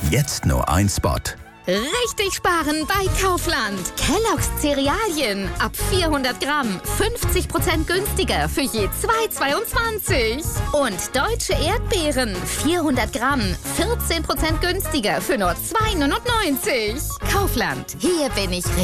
Jetzt nur ein Spot. Richtig sparen bei Kaufland. Kellogg's Cerealien ab 400 Gramm 50% günstiger für je 2,22. Und deutsche Erdbeeren 400 Gramm 14% günstiger für nur 2,99. Kaufland, hier bin ich richtig.